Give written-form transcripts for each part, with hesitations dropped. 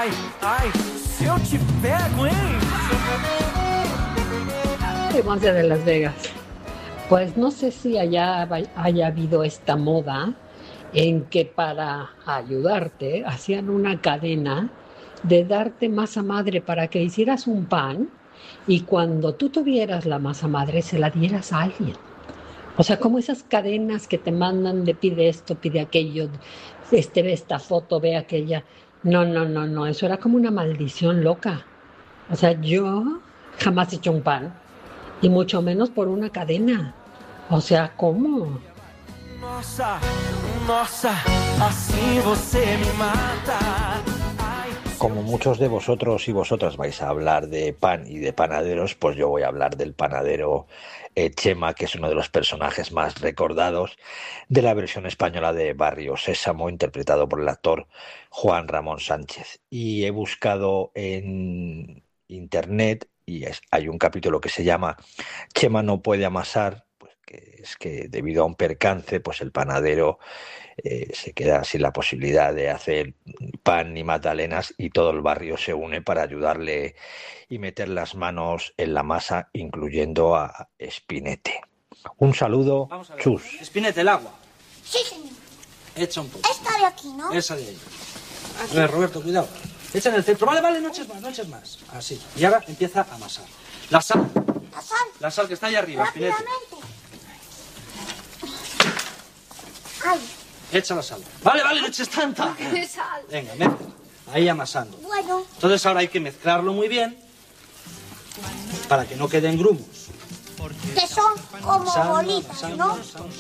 Ai, ai, se eu te pego, hein? Monse de Las Vegas. Pues no sé si haya habido esta moda en que para ayudarte hacían una cadena de darte masa madre para que hicieras un pan y cuando tú tuvieras la masa madre se la dieras a alguien. O sea, como esas cadenas que te mandan de pide esto, pide aquello, ve esta foto, ve aquella. No, eso era como una maldición loca. O sea, yo jamás he hecho un pan y mucho menos por una cadena. O sea, ¿cómo? Nossa, nossa, assim você me mata. Como muchos de vosotros y vosotras vais a hablar de pan y de panaderos, pues yo voy a hablar del panadero Chema, que es uno de los personajes más recordados de la versión española de Barrio Sésamo, interpretado por el actor Juan Ramón Sánchez. Y he buscado en internet y hay un capítulo que se llama Chema no puede amasar, pues que es que debido a un percance, pues el panadero se queda sin la posibilidad de hacer pan ni magdalenas y todo el barrio se une para ayudarle y meter las manos en la masa, incluyendo a Spinete. Un saludo, Chus. Spinete, el agua. Sí, señor. Echa un poco. Esta de aquí, ¿no? Esa de ahí. A ver, Roberto, cuidado. Echa en el centro. Vale, no eches más. Así. Y ahora empieza a amasar. La sal. ¿La sal? La sal que está ahí arriba, Spinete. Rápidamente. Ay. Echa la sal. Vale, no eches tanta. ¿Qué sal? Venga, mezcla. Ahí amasando. Bueno. Entonces ahora hay que mezclarlo muy bien para que no queden grumos. Que son como bolitas, ¿no?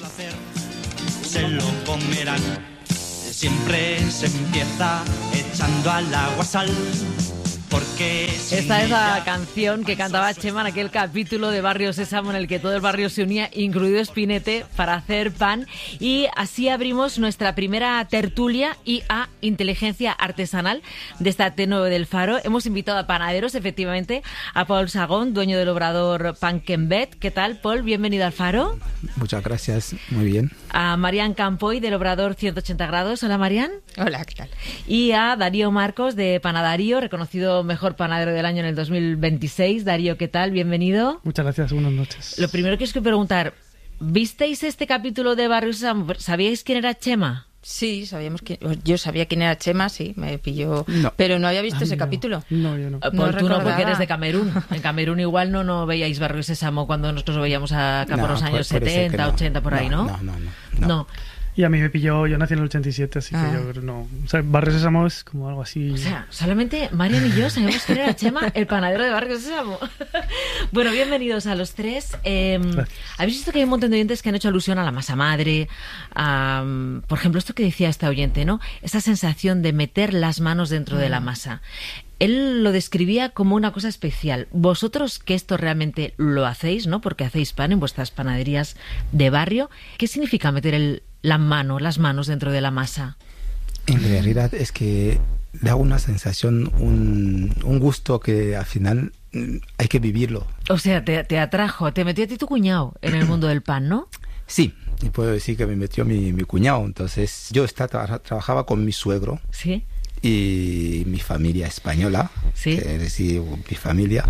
Se lo comerán. Siempre se empieza echando al agua sal. Porque esta es la canción que cantaba Chema en aquel capítulo de Barrio Sésamo en el que todo el barrio se unía, incluido Spinete, para hacer pan. Y así abrimos nuestra primera tertulia y a inteligencia artesanal de esta T9 del Faro. Hemos invitado a panaderos, efectivamente, a Paul Sagón, dueño del obrador Pankenbet. ¿Qué tal, Paul? Bienvenido al Faro. Muchas gracias, muy bien. A Marian Campoy, del obrador 180 grados. Hola, Marian. Hola, ¿qué tal? Y a Darío Marcos, de Panadarío, reconocido mejor panadero del año en el 2026. Darío, ¿qué tal? Bienvenido. Muchas gracias, buenas noches. Lo primero que os quiero preguntar, ¿visteis este capítulo de Barrio Sésamo? ¿Sabíais quién era Chema? Sí, yo sabía quién era Chema, sí, me pilló, pero no había visto ese capítulo. No, yo no. Por tú no, porque eres de Camerún. En Camerún igual no veíais Barrio Sésamo cuando nosotros lo veíamos acá por los años 70, 80, por ahí, ¿no? No. Y a mí me pilló, yo nací en el 87, así que yo creo no. O sea, Barrio Sésamo es como algo así. O sea, solamente Marian y yo sabemos quién era Chema, el panadero de Barrio Sésamo. Bueno, bienvenidos a los tres. Habéis visto que hay un montón de oyentes que han hecho alusión a la masa madre, por ejemplo, esto que decía esta oyente, ¿no? Esa sensación de meter las manos dentro de la masa. Él lo describía como una cosa especial. Vosotros, que esto realmente lo hacéis, ¿no? Porque hacéis pan en vuestras panaderías de barrio. ¿Qué significa meter las manos dentro de la masa? En realidad es que da una sensación, un gusto que al final hay que vivirlo. O sea, te atrajo, te metió a ti tu cuñado en el mundo del pan, ¿no? Sí, y puedo decir que me metió mi cuñado. Entonces yo trabajaba con mi suegro. Sí. Y mi familia española, ¿sí? Es decir, mi familia,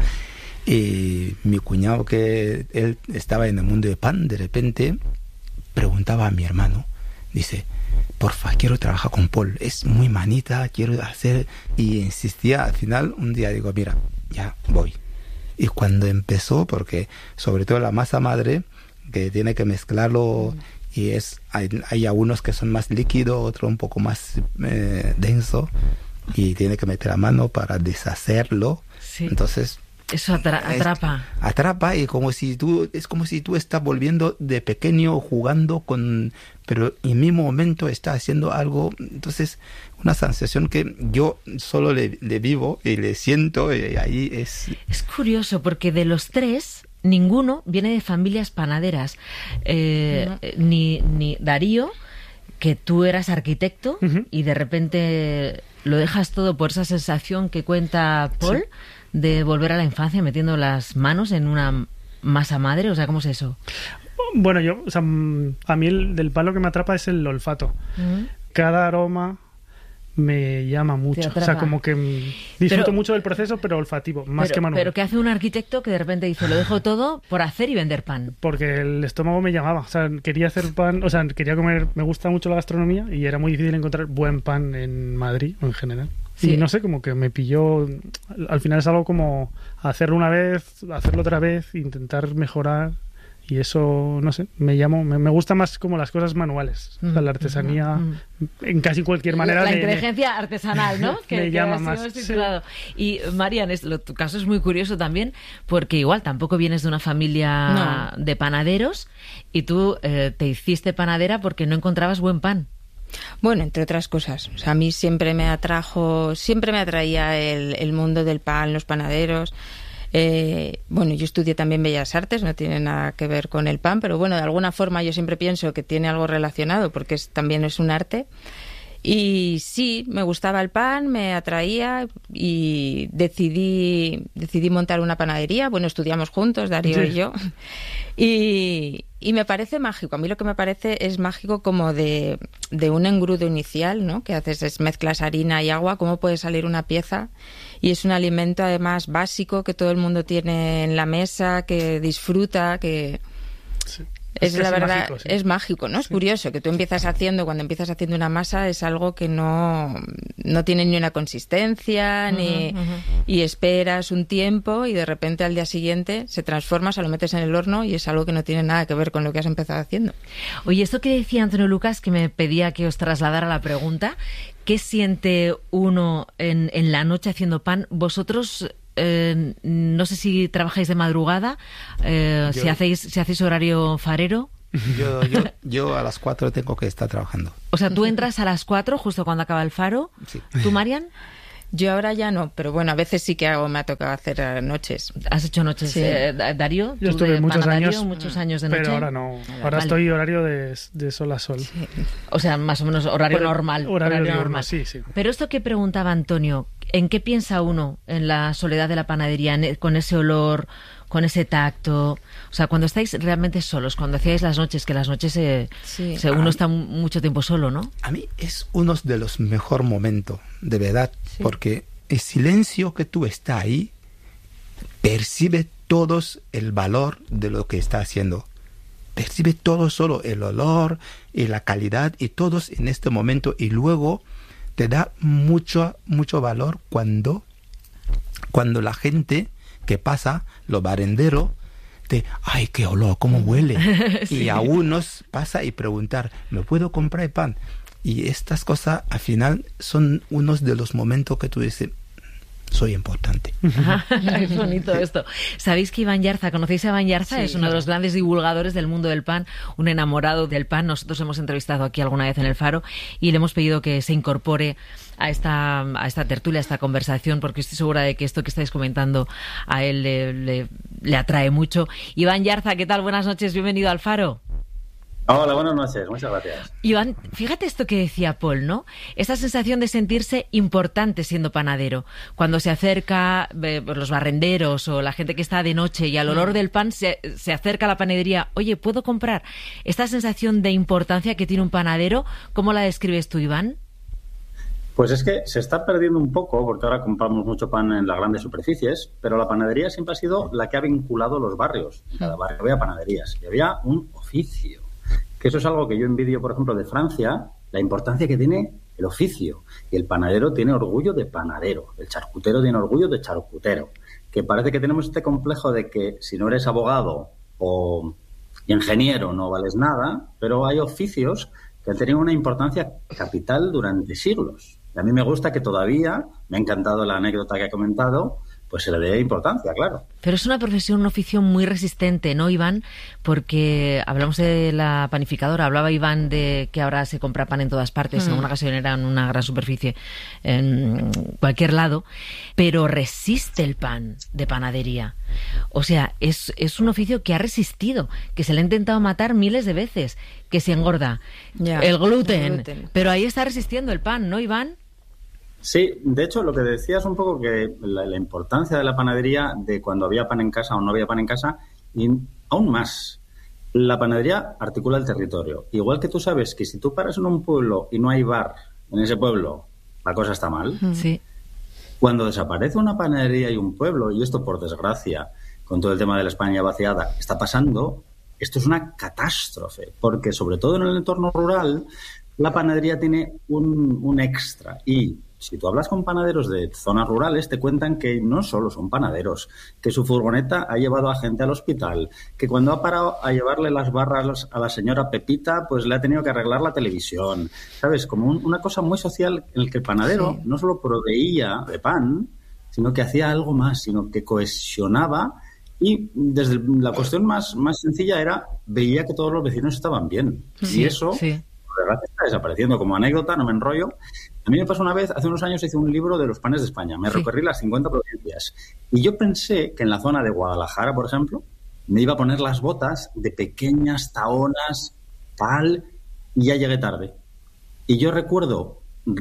y mi cuñado, que él estaba en el mundo de pan, de repente preguntaba a mi hermano, dice, porfa, quiero trabajar con Paul, es muy manita, quiero hacer, y insistía. Al final un día digo, mira, ya voy. Y cuando empezó, porque sobre todo la masa madre, que tiene que mezclarlo, y hay algunos que son más líquidos, otros un poco más denso, y tiene que meter la mano para deshacerlo. Sí. Entonces eso atrapa. Atrapa, y es como si tú estás volviendo de pequeño jugando pero en mi momento está haciendo algo. Entonces una sensación que yo solo le vivo y le siento, y ahí es. Es curioso porque de los tres ninguno viene de familias panaderas. No. Ni Darío, que tú eras arquitecto, y de repente lo dejas todo por esa sensación que cuenta Paul, sí, de volver a la infancia metiendo las manos en una masa madre. O sea, ¿cómo es eso? Bueno, a mí del pan lo que me atrapa es el olfato. Cada aroma, me llama mucho. O sea, como que disfruto mucho del proceso, pero olfativo, más que manual. Pero ¿qué hace un arquitecto que de repente dice, lo dejo todo por hacer y vender pan? Porque el estómago me llamaba. O sea, quería hacer pan, o sea, quería comer, me gusta mucho la gastronomía y era muy difícil encontrar buen pan en Madrid o en general. Sí. Y no sé, como que me pilló. Al final es algo como hacerlo una vez, hacerlo otra vez, intentar mejorar. Y eso, no sé, me gusta más como las cosas manuales. O sea, la artesanía en casi cualquier manera. La inteligencia artesanal, ¿no? Me llama más. Sí. Y Marian, tu caso es muy curioso también, porque igual tampoco vienes de una familia de panaderos y tú te hiciste panadera porque no encontrabas buen pan. Bueno, entre otras cosas. O sea, a mí siempre me atraía el mundo del pan, los panaderos. Bueno, yo estudié también Bellas Artes, no tiene nada que ver con el pan, pero bueno, de alguna forma yo siempre pienso que tiene algo relacionado porque también es un arte. Y sí, me gustaba el pan, me atraía y decidí montar una panadería. Bueno, estudiamos juntos, Darío y yo. Y me parece mágico. A mí lo que me parece es mágico como de un engrudo inicial, ¿no? Que haces es mezclas harina y agua, cómo puede salir una pieza. Y es un alimento además básico que todo el mundo tiene en la mesa, que disfruta, que... Sí. Es la verdad, mágico, sí. Es mágico, ¿no? Sí. Es curioso que tú cuando empiezas haciendo una masa es algo que no tiene ni una consistencia, y esperas un tiempo y de repente al día siguiente se transforma, se lo metes en el horno y es algo que no tiene nada que ver con lo que has empezado haciendo. Oye, esto que decía Antonio Lucas, que me pedía que os trasladara la pregunta, ¿qué siente uno en la noche haciendo pan? Vosotros... no sé si trabajáis de madrugada, si hacéis horario farero. Yo a las 4 tengo que estar trabajando. O sea, tú entras a las 4 justo cuando acaba el faro. Sí. ¿Tú, Marian? Yo ahora ya no, pero bueno, a veces sí que me ha tocado hacer noches. ¿Has hecho noches? Sí. Darío, yo estuve muchos años de noche. Pero ahora no. Ahora estoy horario de sol a sol. Sí. O sea, más o menos horario normal. Horario normal, sí. Pero esto que preguntaba Antonio, ¿en qué piensa uno en la soledad de la panadería, con ese olor, con ese tacto? O sea, cuando estáis realmente solos, cuando hacíais las noches, que las noches uno está mucho tiempo solo, ¿no? A mí es uno de los mejores momentos, de verdad, porque el silencio que tú estás ahí, percibe todos el valor de lo que está haciendo. Percibe todo solo el olor y la calidad y todos en este momento, y luego te da mucho valor cuando la gente que pasa, los barenderos, ¡ay, qué olor! ¿Cómo huele? Sí. Y a unos pasa y preguntar, ¿me puedo comprar pan? Y estas cosas, al final, son unos de los momentos que tú dices, soy importante. Es bonito esto. ¿Sabéis que Iván Yarza, conocéis a Iván Yarza? Sí, es uno de los grandes divulgadores del mundo del pan, un enamorado del pan. Nosotros hemos entrevistado aquí alguna vez en El Faro y le hemos pedido que se incorpore a esta tertulia, a esta conversación, porque estoy segura de que esto que estáis comentando a él le atrae mucho. Iván Yarza, ¿qué tal? Buenas noches, bienvenido al Faro. Hola, buenas noches, muchas gracias. Iván, fíjate esto que decía Paul, ¿no? Esa sensación de sentirse importante siendo panadero. Cuando se acerca los barrenderos o la gente que está de noche y al olor del pan se acerca a la panadería, oye, ¿puedo comprar? Esta sensación de importancia que tiene un panadero, ¿cómo la describes tú, Iván? Pues es que se está perdiendo un poco, porque ahora compramos mucho pan en las grandes superficies, pero la panadería siempre ha sido la que ha vinculado los barrios. En cada barrio había panaderías y había un oficio. Que eso es algo que yo envidio, por ejemplo, de Francia, la importancia que tiene el oficio. Y el panadero tiene orgullo de panadero, el charcutero tiene orgullo de charcutero. Que parece que tenemos este complejo de que si no eres abogado o ingeniero no vales nada, pero hay oficios que han tenido una importancia capital durante siglos. Y a mí me gusta que todavía, me ha encantado la anécdota que ha comentado, pues se le dé importancia, claro. Pero es una profesión, un oficio muy resistente, ¿no, Iván? Porque hablamos de la panificadora, hablaba Iván de que ahora se compra pan en todas partes, en una gasolinera, en una gran superficie, en cualquier lado, pero resiste el pan de panadería. O sea, es un oficio que ha resistido, que se le ha intentado matar miles de veces, que se engorda. El gluten, pero ahí está resistiendo el pan, ¿no, Iván? Sí, de hecho, lo que decías un poco que la importancia de la panadería, de cuando había pan en casa o no había pan en casa, y aún más, la panadería articula el territorio. Igual que tú sabes que si tú paras en un pueblo y no hay bar en ese pueblo, la cosa está mal. Sí. Cuando desaparece una panadería y un pueblo, y esto por desgracia, con todo el tema de la España vaciada, está pasando, esto es una catástrofe, porque sobre todo en el entorno rural, la panadería tiene un extra. Y si tú hablas con panaderos de zonas rurales, te cuentan que no solo son panaderos, que su furgoneta ha llevado a gente al hospital, que cuando ha parado a llevarle las barras a la señora Pepita, pues le ha tenido que arreglar la televisión. ¿Sabes? Como una cosa muy social en la que el panadero no solo proveía de pan, sino que hacía algo más, sino que cohesionaba. Y desde la cuestión más sencilla era, veía que todos los vecinos estaban bien. Y eso, por desgracia, está desapareciendo. Como anécdota, no me enrollo. A mí me pasó una vez, hace unos años hice un libro de los panes de España. Me recorrí las 50 provincias. Y yo pensé que en la zona de Guadalajara, por ejemplo, me iba a poner las botas de pequeñas taonas, tal, y ya llegué tarde. Y yo recuerdo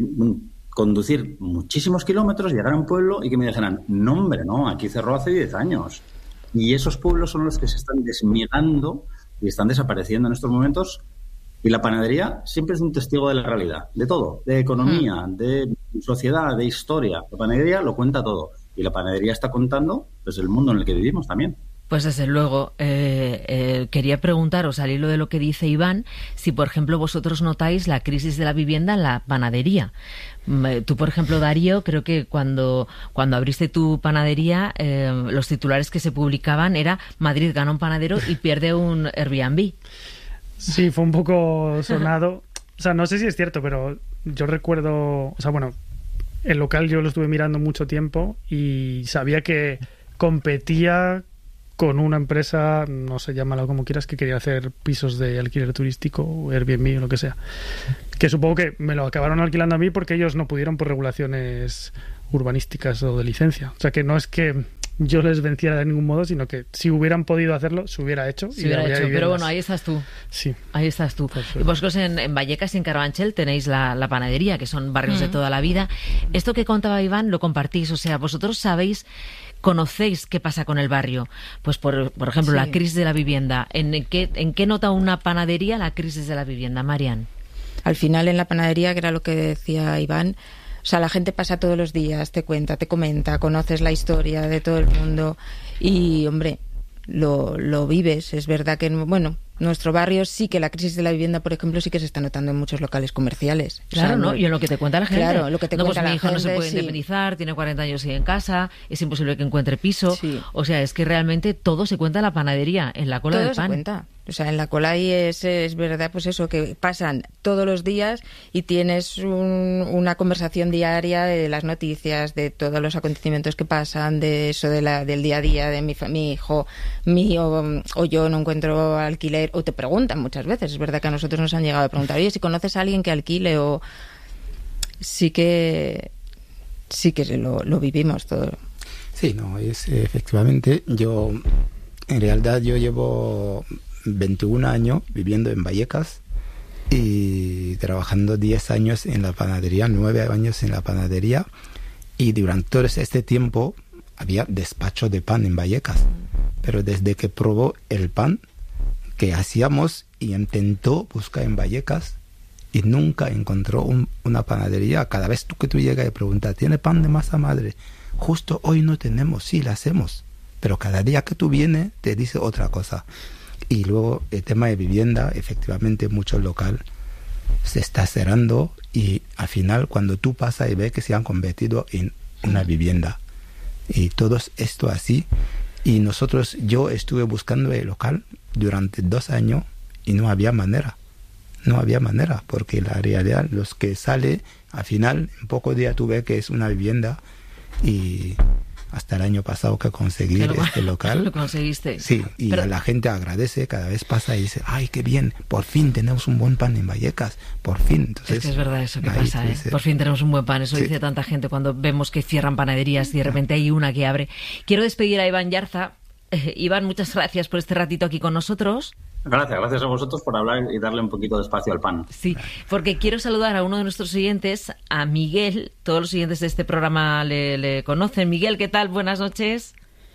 conducir muchísimos kilómetros, llegar a un pueblo y que me dijeran, no, hombre, no, aquí cerró hace 10 años. Y esos pueblos son los que se están desmigrando y están desapareciendo en estos momentos. Y la panadería siempre es un testigo de la realidad, de todo, de economía, de sociedad, de historia. La panadería lo cuenta todo. Y la panadería está contando pues, el mundo en el que vivimos también. Pues desde luego, quería preguntaros, al hilo de lo que dice Iván, si por ejemplo vosotros notáis la crisis de la vivienda en la panadería. Tú, por ejemplo, Darío, creo que cuando abriste tu panadería, los titulares que se publicaban era Madrid gana un panadero y pierde un Airbnb. Sí, fue un poco sonado. O sea, no sé si es cierto, pero yo recuerdo... O sea, bueno, el local yo lo estuve mirando mucho tiempo y sabía que competía con una empresa, no sé, llámalo como quieras, que quería hacer pisos de alquiler turístico o Airbnb o lo que sea. Que supongo que me lo acabaron alquilando a mí porque ellos no pudieron por regulaciones urbanísticas o de licencia. O sea, que no es que yo les venciera de ningún modo, sino que si hubieran podido hacerlo, se hubiera hecho. Pero bueno, ahí estás tú. Sí. Ahí estás tú. Y vosotros en Vallecas y en Carabanchel tenéis la panadería, que son barrios de toda la vida. Esto que contaba Iván lo compartís, o sea, vosotros sabéis, conocéis qué pasa con el barrio. Pues por ejemplo, la crisis de la vivienda. ¿En qué nota una panadería la crisis de la vivienda, Marian? Al final en la panadería, que era lo que decía Iván, o sea, la gente pasa todos los días, te cuenta, te comenta, conoces la historia de todo el mundo y, hombre, lo vives. Es verdad que, bueno, nuestro barrio sí que la crisis de la vivienda, por ejemplo, sí que se está notando en muchos locales comerciales. Claro, o sea, ¿no? Y en lo que te cuenta la gente. Claro, lo que te cuenta pues la mi hijo gente, no se puede independizar, tiene 40 años y sigue en casa, es imposible que encuentre piso. O sea, es que realmente todo se cuenta en la panadería, en la cola del pan. Todo se cuenta. O sea, en la cola ahí es verdad, pues eso, que pasan todos los días y tienes una conversación diaria de las noticias, de todos los acontecimientos que pasan, de eso del día a día, de mi hijo mío o yo no encuentro alquiler, o te preguntan muchas veces. Es verdad que a nosotros nos han llegado a preguntar, oye, si conoces a alguien que alquile, o sí que lo vivimos todo. Sí, no, es efectivamente, en realidad yo llevo 21 años viviendo en Vallecas y trabajando 10 años en la panadería, 9 años en la panadería, y durante todo este tiempo había despacho de pan en Vallecas, pero desde que probó el pan que hacíamos y intentó buscar en Vallecas y nunca encontró una panadería, cada vez que tú llegas y preguntas, ¿tiene pan de masa madre? Justo hoy no tenemos, sí, la hacemos, pero cada día que tú vienes te dice otra cosa. Y luego el tema de vivienda, efectivamente mucho local se está cerrando y al final cuando tú pasas y ves que se han convertido en una vivienda. Y todo esto así. Y yo estuve buscando el local durante 2 años y no había manera. No había manera, porque la realidad, los que sale, al final, en pocos días tú ves que es una vivienda y hasta el año pasado que conseguí este local. Lo conseguiste. Sí, y la gente agradece, cada vez pasa y dice, ay, qué bien, por fin tenemos un buen pan en Vallecas, por fin. Entonces, es que es verdad eso que pasa, ¿eh? Por fin tenemos un buen pan, eso dice tanta gente cuando vemos que cierran panaderías y de repente hay una que abre. Quiero despedir a Iván Yarza. Iván, muchas gracias por este ratito aquí con nosotros. Gracias a vosotros por hablar y darle un poquito de espacio al pan. Sí, porque quiero saludar a uno de nuestros oyentes, a Miguel. Todos los oyentes de este programa le conocen. Miguel, ¿qué tal? Buenas noches.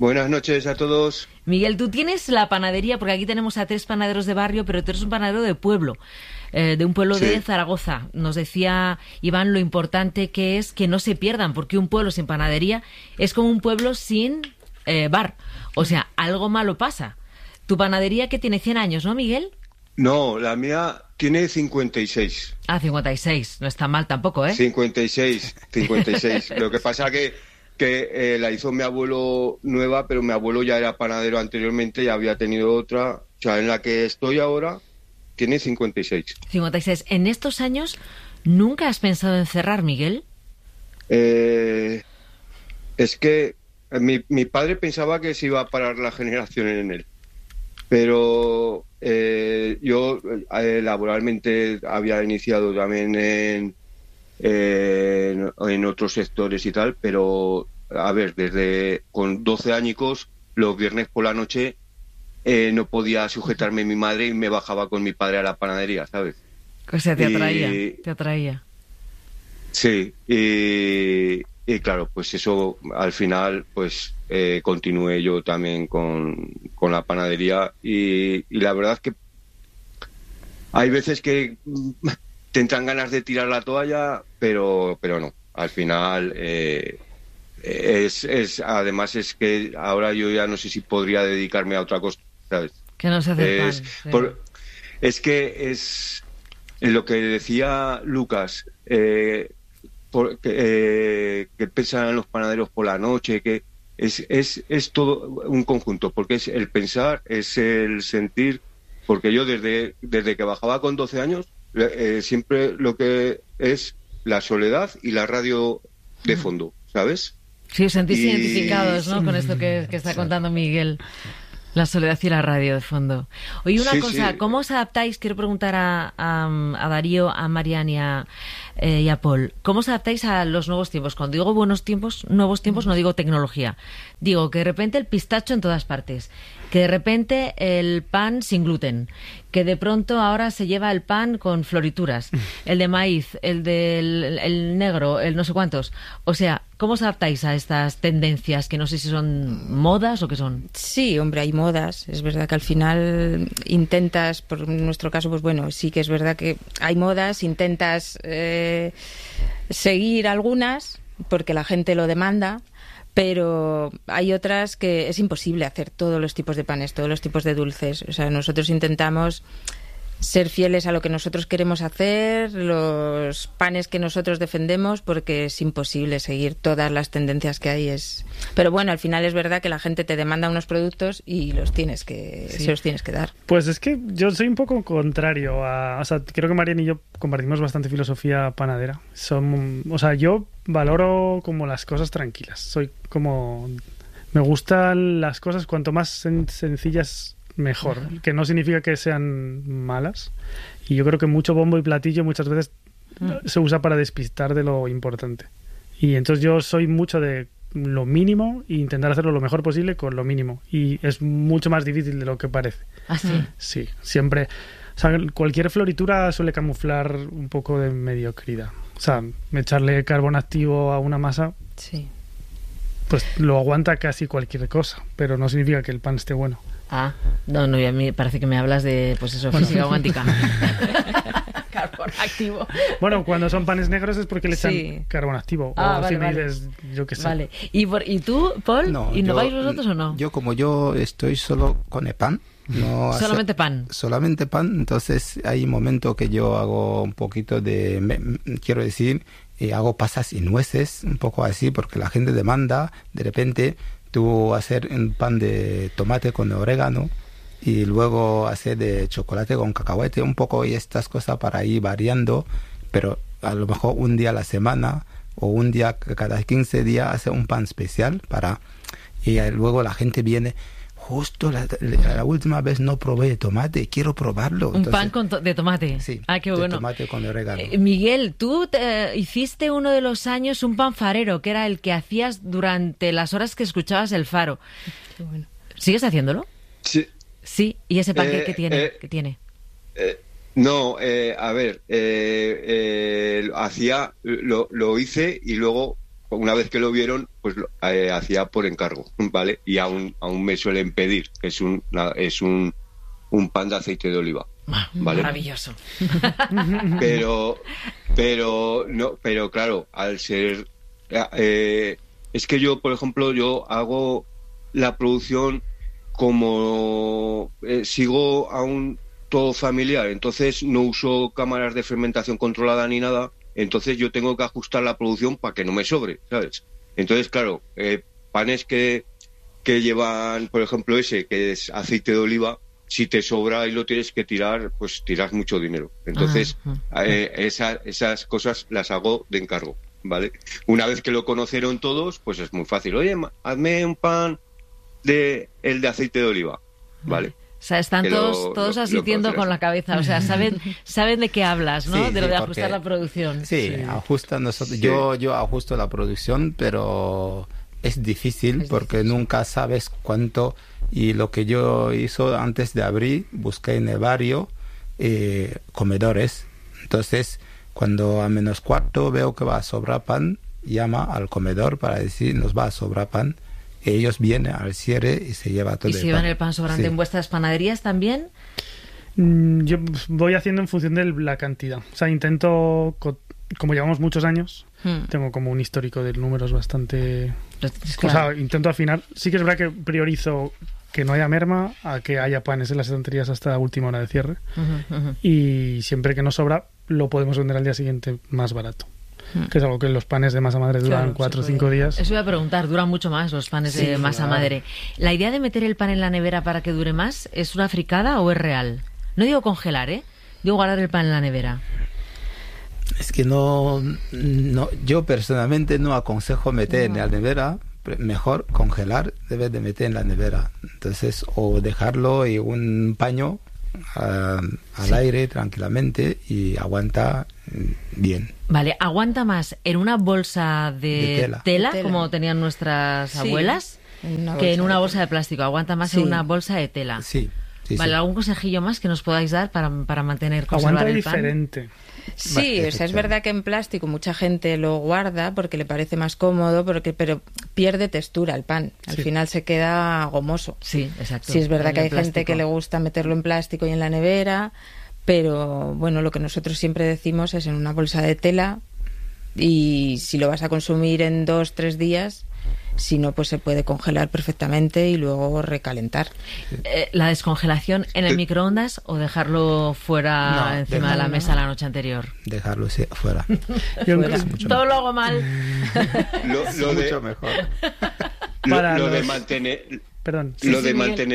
Buenas noches a todos. Miguel, tú tienes la panadería, porque aquí tenemos a 3 panaderos de barrio, pero tú eres un panadero de pueblo, de un pueblo de Zaragoza. Nos decía Iván lo importante que es que no se pierdan, porque un pueblo sin panadería es como un pueblo sin bar. O sea, algo malo pasa. Tu panadería que tiene 100 años, ¿no, Miguel? No, la mía tiene 56. 56. No está mal tampoco, ¿eh? 56. Lo que pasa que la hizo mi abuelo nueva, pero mi abuelo ya era panadero anteriormente y había tenido otra. O sea, en la que estoy ahora tiene 56. 56. ¿En estos años nunca has pensado en cerrar, Miguel? Es que mi padre pensaba que se iba a parar la generación en él. Pero yo laboralmente había iniciado también en otros sectores y tal, pero a ver, desde con 12 añicos, los viernes por la noche no podía sujetarme mi madre y me bajaba con mi padre a la panadería, ¿sabes? O sea, te atraía. Sí, y claro, pues eso al final pues continué yo también con la panadería y la verdad es que hay veces que te entran ganas de tirar la toalla, pero no, al final además es que ahora yo ya no sé si podría dedicarme a otra cosa, ¿sabes? Que no se hace pan. Sí. Es que es lo que decía Lucas, que pensan los panaderos por la noche, que es todo un conjunto, porque es el pensar, es el sentir, porque yo desde que bajaba con 12 años, siempre lo que es la soledad y la radio de fondo, ¿sabes? Sí, os sentís identificados, ¿no? Con esto que está contando Miguel. La soledad y la radio de fondo. Oye, una cosa, ¿cómo os adaptáis? Quiero preguntar a Darío, a Marian y a Paul. ¿Cómo os adaptáis a los nuevos tiempos? Cuando digo nuevos tiempos, no digo tecnología. Digo que de repente el pistacho en todas partes, que de repente el pan sin gluten, que de pronto ahora se lleva el pan con florituras, el de maíz, el negro, el no sé cuántos. O sea, ¿cómo os adaptáis a estas tendencias que no sé si son modas o qué son? Sí, hombre, hay modas. Es verdad que al final intentas, por nuestro caso, pues bueno, sí que es verdad que hay modas, intentas seguir algunas porque la gente lo demanda, pero hay otras que es imposible hacer todos los tipos de panes, todos los tipos de dulces. O sea, nosotros intentamos ser fieles a lo que nosotros queremos hacer, los panes que nosotros defendemos, porque es imposible seguir todas las tendencias que hay. Pero bueno, al final es verdad que la gente te demanda unos productos y se los tienes que dar. Pues es que yo soy un poco contrario o sea, creo que Marian y yo compartimos bastante filosofía panadera. O sea, yo valoro como las cosas tranquilas. Soy como... Me gustan las cosas cuanto más sencillas mejor, que no significa que sean malas, y yo creo que mucho bombo y platillo muchas veces se usa para despistar de lo importante, y entonces yo soy mucho de lo mínimo e intentar hacerlo lo mejor posible con lo mínimo, y es mucho más difícil de lo que parece. ¿Ah, sí? Sí, siempre, o sea, cualquier floritura suele camuflar un poco de mediocridad, o sea, echarle carbón activo a una masa, sí, pues lo aguanta casi cualquier cosa, pero no significa que el pan esté bueno. Ah, no, y a mí parece que me hablas de, pues eso, física cuántica. Carbón activo. Bueno, cuando son panes negros es porque le echan carbón activo. Vale. Yo qué sé. Vale. ¿Y tú, Paul? No, ¿Innováis vosotros o no? Yo estoy solo con el pan. No solamente pan. Solamente pan. Entonces hay momentos que yo hago un poquito quiero decir, hago pasas y nueces, un poco así, porque la gente demanda de repente. Tú hacer un pan de tomate con orégano y luego hacer de chocolate con cacahuete, un poco, y estas cosas para ir variando, pero a lo mejor un día a la semana o un día cada 15 días hacer un pan especial y luego la gente viene. Justo la última vez no probé de tomate, quiero probarlo. Entonces, pan de tomate. Sí, qué bueno. De tomate con orégano. Miguel, tú hiciste uno de los años un pan farero, que era el que hacías durante las horas que escuchabas el faro. Qué bueno. ¿Sigues haciéndolo? Sí. Sí, ¿y ese pan qué tiene? No, a ver, lo hice y luego una vez que lo vieron, pues hacía por encargo, ¿vale? Y aún me suelen pedir. Es un pan de aceite de oliva, ¿vale? Maravilloso. Pero claro, al ser... es que yo, por ejemplo, yo hago la producción como sigo aún todo familiar, entonces no uso cámaras de fermentación controlada ni nada, entonces yo tengo que ajustar la producción para que no me sobre, ¿sabes? Entonces, claro, panes que llevan, por ejemplo, ese, que es aceite de oliva, si te sobra y lo tienes que tirar, pues tiras mucho dinero. Entonces, esas cosas las hago de encargo, ¿vale? Una vez que lo conocieron todos, pues es muy fácil. Oye, hazme un pan de aceite de oliva, ¿vale? O sea, están todos asintiendo con la cabeza. O sea, saben de qué hablas, ¿no? Sí, de lo de ajustar la producción. Sí, ajustan nosotros. Sí. Yo ajusto la producción, pero es difícil porque nunca sabes cuánto. Y lo que yo hice antes de abrir, busqué en el barrio comedores. Entonces, cuando a -4 veo que va a sobrar pan, llama al comedor para decir, nos va a sobrar pan. Ellos vienen al cierre y se lleva todo el pan. ¿Y se llevan el pan sobrante en vuestras panaderías también? Yo voy haciendo en función de la cantidad. O sea, intento, como llevamos muchos años, tengo como un histórico de números bastante... Claro. O sea, intento afinar. Sí que es verdad que priorizo que no haya merma a que haya panes en las estanterías hasta la última hora de cierre. Y siempre que nos sobra, lo podemos vender al día siguiente más barato. Que es algo que los panes de masa madre duran 4 o 5 días. Eso iba a preguntar, duran mucho más los panes de masa madre. ¿La idea de meter el pan en la nevera para que dure más es una fricada o es real? No digo congelar, digo guardar el pan en la nevera. Es que no yo personalmente no aconsejo meter en la nevera. Mejor congelar, debes de meter en la nevera. Entonces, o dejarlo en un paño al aire tranquilamente y aguanta bien. Vale, ¿aguanta más en una bolsa de tela, como tenían nuestras abuelas, que en una bolsa de plástico? ¿Aguanta más en una bolsa de tela? Sí. Vale, ¿algún consejillo más que nos podáis dar para mantener, conservar el pan? Diferente. Sí, o sea, es verdad que en plástico mucha gente lo guarda porque le parece más cómodo, pero pierde textura el pan. Al final se queda gomoso. Sí, exacto. Sí, es verdad que hay gente que le gusta meterlo en plástico y en la nevera, pero bueno, lo que nosotros siempre decimos es en una bolsa de tela, y si lo vas a consumir en 2-3 días, si no, pues se puede congelar perfectamente y luego recalentar. ¿La descongelación en el microondas o dejarlo fuera encima de la mesa la noche anterior? Dejarlo fuera. Todo lo hago mal. Mucho mejor. Lo de mantener... Perdón. Lo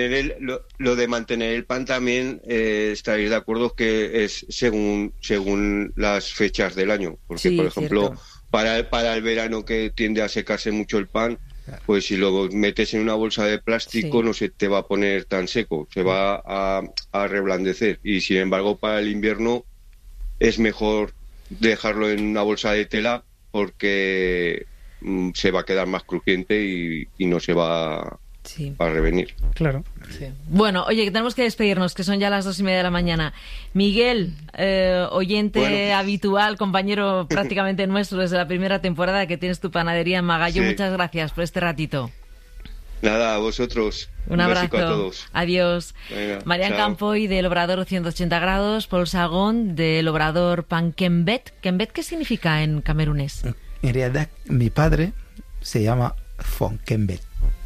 de mantener el pan también estaréis de acuerdo que es según las fechas del año, porque por ejemplo para el verano, que tiende a secarse mucho el pan, pues si lo metes en una bolsa de plástico no se te va a poner tan seco, se va a reblandecer, y sin embargo para el invierno es mejor dejarlo en una bolsa de tela porque se va a quedar más crujiente y no se va a revenir. Claro. Sí. Bueno, oye, que tenemos que despedirnos, que son ya las 2:30 de la mañana. Miguel, oyente habitual, compañero prácticamente nuestro desde la primera temporada que tienes tu panadería en Magallo, muchas gracias por este ratito. Nada, a vosotros. Un abrazo. A todos. Adiós. Venga, Marian Campoy, del Obrador 180 grados, Paul Sagón, del Obrador Pan Kembet. ¿Kembet qué significa en camerunés? En realidad, mi padre se llama Fon Kembet.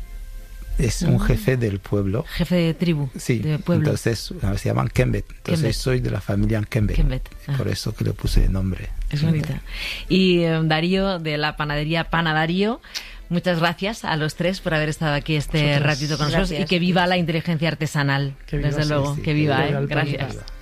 Es un jefe del pueblo. Jefe de tribu. Sí, de pueblo. Entonces se llaman Kembet. Entonces soy de la familia Kembet. Por eso que le puse el nombre. Es bonita. Y Darío, de la panadería Pana Darío, muchas gracias a los tres por haber estado aquí ratito con nosotros. Y que viva la inteligencia artesanal. Desde luego, que viva. Gracias.